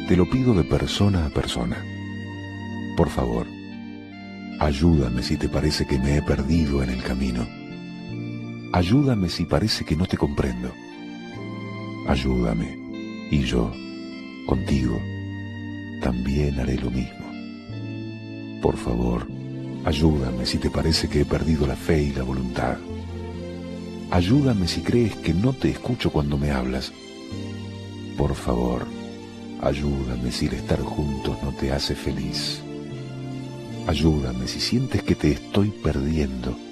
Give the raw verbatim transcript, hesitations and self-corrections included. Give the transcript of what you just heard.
Te lo pido de persona a persona. Por favor, ayúdame si te parece que me he perdido en el camino. Ayúdame si parece que no te comprendo. Ayúdame, y yo, contigo, también haré lo mismo. Por favor, ayúdame si te parece que he perdido la fe y la voluntad. Ayúdame si crees que no te escucho cuando me hablas. Por favor, ayúdame si el estar juntos no te hace feliz. Ayúdame si sientes que te estoy perdiendo.